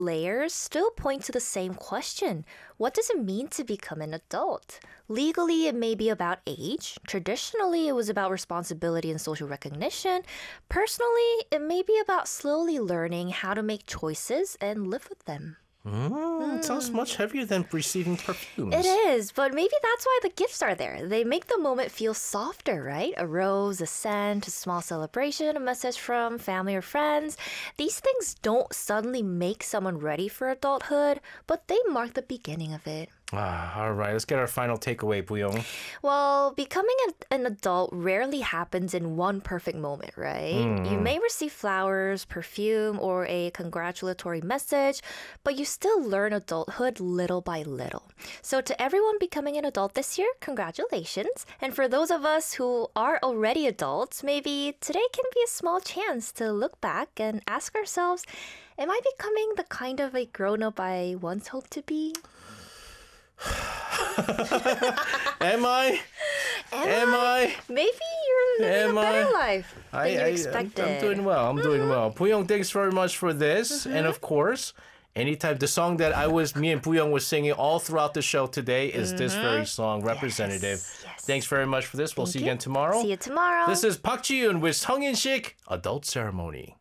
layers still point to the same question. What does it mean to become an adult? Legally, it may be about age. Traditionally, it was about responsibility and social recognition. Personally, it may be about slowly learning how to make choices and live with them. It sounds much heavier than receiving perfumes. It is, but maybe that's why the gifts are there. They make the moment feel softer, right? A rose, a scent, a small celebration, a message from family or friends. These things don't suddenly make someone ready for adulthood, but they mark the beginning of it. All right, let's get our final takeaway, Buyong. Well, becoming an adult rarely happens in one perfect moment, right? You may receive flowers, perfume, or a congratulatory message, but you still learn adulthood little by little. So to everyone becoming an adult this year, congratulations. And for those of us who are already adults, maybe today can be a small chance to look back and ask ourselves, am I becoming the kind of a grown-up I once hoped to be? Am I? Maybe you're living a better life than you expected. I'm doing well. I'm doing well. Buyong, thanks very much for this. And of course, anytime the song that me and Buyong was singing all throughout the show today is this very song, Representative. Yes. Thanks very much for this. We'll see you again tomorrow. See you tomorrow. This is Park Ji-yoon with Sung In-sik Adult Ceremony.